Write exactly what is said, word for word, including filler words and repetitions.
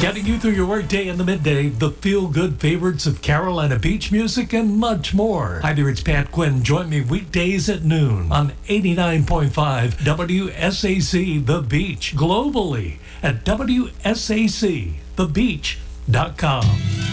Getting you through your workday in the midday, the feel-good favorites of Carolina beach music, and much more. Hi there, it's Pat Quinn. Join me weekdays at noon on eighty-nine point five W S A C The Beach, globally at W S A C the beach dot com.